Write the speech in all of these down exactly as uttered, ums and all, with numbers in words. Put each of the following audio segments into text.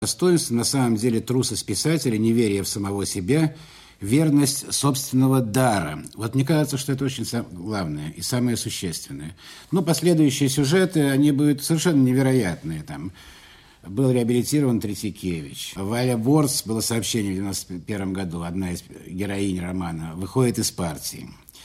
Достоинство на самом деле трусость писателя, неверие в самого себя, верность собственного дара. Вот мне кажется, что это очень главное и самое существенное. Но последующие сюжеты, они будут совершенно невероятные. Там был реабилитирован Третьякевич. Валя Борс, было сообщение в девяносто первом году, одна из героинь романа, выходит из партии.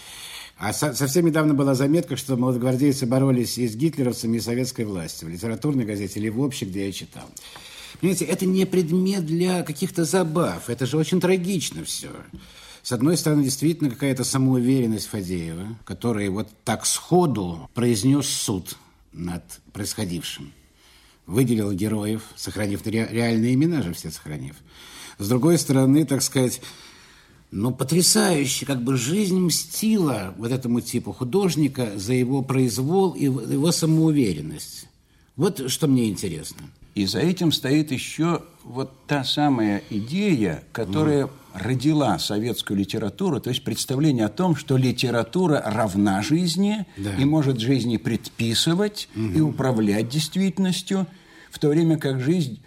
А со- совсем недавно была заметка, что молодогвардейцы боролись и с гитлеровцами, и с советской властью. В литературной газете «Львовщик», где я читал. Понимаете, это не предмет для каких-то забав. Это же очень трагично все. С одной стороны, действительно какая-то самоуверенность Фадеева, который вот так сходу произнес суд над происходившим. Выделил героев, сохранив ре- реальные имена же все сохранив. С другой стороны, так сказать, ну, потрясающе, как бы жизнь мстила вот этому типу художника за его произвол и его самоуверенность. Вот что мне интересно. И за этим стоит еще вот та самая идея, которая mm. родила советскую литературу, то есть представление о том, что литература равна жизни, да. и может жизни предписывать mm-hmm. и управлять действительностью, в то время как жизнь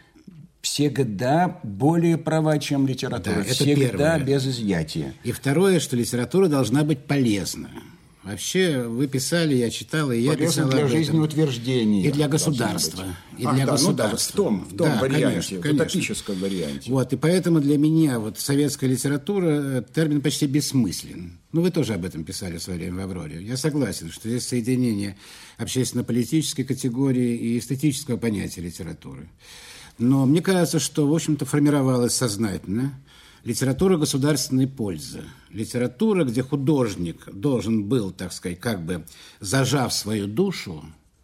всегда более права, чем литература, да, всегда без изъятия. И второе, что литература должна быть полезна. Вообще, вы писали, я читал, и я полезно писал для жизнеутверждения. И для государства. И а, для да, государства. Ну да, в том, в том да, варианте, конечно, в конечно. утопическом варианте. Вот, и поэтому для меня вот советская литература термин почти бессмыслен. Ну, вы тоже об этом писали в свое время в «Авроре». Я согласен, что здесь соединение общественно-политической категории и эстетического понятия литературы. Но мне кажется, что, в общем-то, формировалось сознательно литература государственной пользы. Литература, где художник должен был, так сказать, как бы зажав свою душу,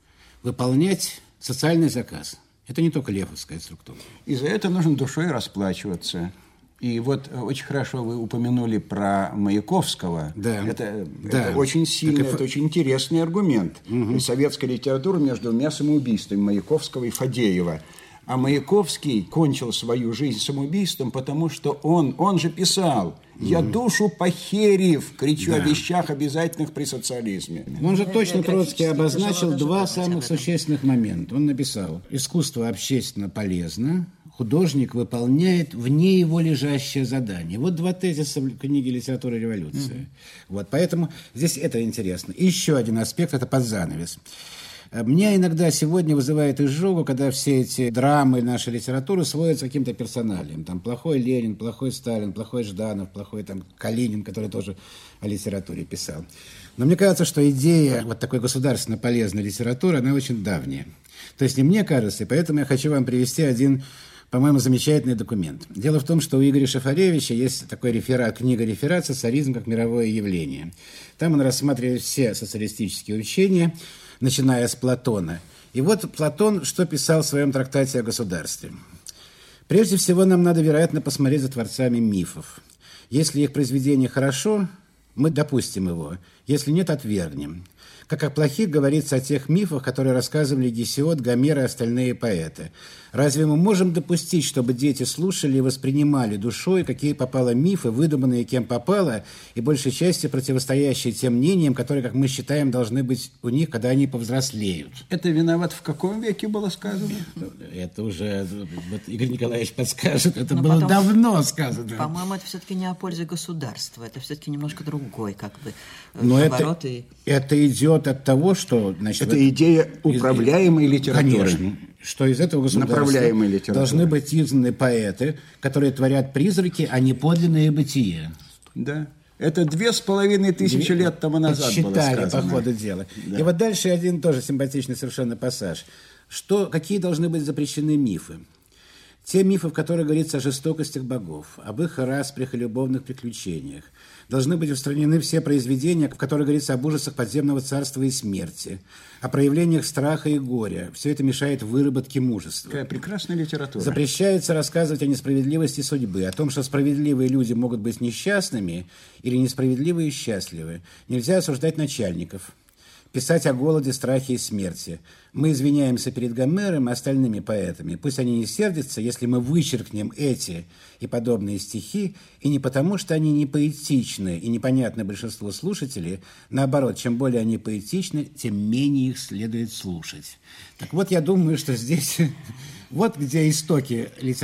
выполнять социальный заказ. Это не только лефовская структура. И за это нужно душой расплачиваться. И вот очень хорошо вы упомянули про Маяковского. Да. Это, да. это очень сильный, так это и... очень интересный аргумент. Угу. Советская литература между двумя самоубийствами Маяковского и Фадеева. А Маяковский кончил свою жизнь самоубийством, потому что он, он же писал: «Я душу похерив, кричу да. о вещах, обязательных при социализме». Он же точно, Троцкий, обозначил два самых существенных момента. Он написал: «Искусство общественно полезно, художник выполняет вне его лежащее задание». Вот два тезиса в книге «Литература революции». Mm-hmm. Вот, поэтому здесь это интересно. И еще один аспект – это подзанавес. Меня иногда сегодня вызывает изжогу, когда все эти драмы нашей литературы сводятся к каким-то персоналиям. Там плохой Ленин, плохой Сталин, плохой Жданов, плохой там Калинин, который тоже о литературе писал. Но мне кажется, что идея вот такой государственно полезной литературы, она очень давняя. То есть не мне кажется, и поэтому я хочу вам привести один, по-моему, замечательный документ. Дело в том, что у Игоря Шафаревича есть такой реферат, книга-реферат «Социализм как мировое явление». Там он рассматривает все социалистические учения, начиная с Платона. И вот Платон что писал в своем трактате о государстве. «Прежде всего, нам надо, вероятно, посмотреть за творцами мифов. Если их произведение хорошо, мы допустим его. Если нет, отвергнем. Как о плохих говорится о тех мифах, которые рассказывали Гесиод, Гомер и остальные поэты. Разве мы можем допустить, чтобы дети слушали и воспринимали душой, какие попало мифы, выдуманные кем попало, и большей части противостоящие тем мнениям, которые, как мы считаем, должны быть у них, когда они повзрослеют?» Это виноват в каком веке было сказано? Это уже, вот Игорь Николаевич подскажет, это Но было потом, давно сказано. По-моему, это все-таки не о пользе государства, это все-таки немножко другой, как бы, Но оборот. Это, и... это идет от того, что... Значит, это вот, идея управляемой литературы. Конечно, что из этого государства должны быть изгнаны поэты, которые творят призраки, а не подлинное бытие. Да. Это две с половиной тысячи Две... лет тому назад считали, было сказано. по ходу дела. Да. И вот дальше один тоже симпатичный совершенно пассаж. Что, какие должны быть запрещены мифы? Те мифы, в которых говорится о жестокостях богов, об их распрях и любовных приключениях. Должны быть устранены все произведения, в которых говорится об ужасах подземного царства и смерти, о проявлениях страха и горя. Все это мешает выработке мужества. Какая прекрасная литература. Запрещается рассказывать о несправедливости судьбы, о том, что справедливые люди могут быть несчастными или несправедливые и счастливы. Нельзя осуждать начальников. писать о голоде, страхе и смерти. Мы извиняемся перед Гомером и остальными поэтами. Пусть они не сердятся, если мы вычеркнем эти и подобные стихи, и не потому, что они не поэтичны и непонятны большинству слушателей. Наоборот, чем более они поэтичны, тем менее их следует слушать. Так вот, я думаю, что здесь вот где истоки литературы.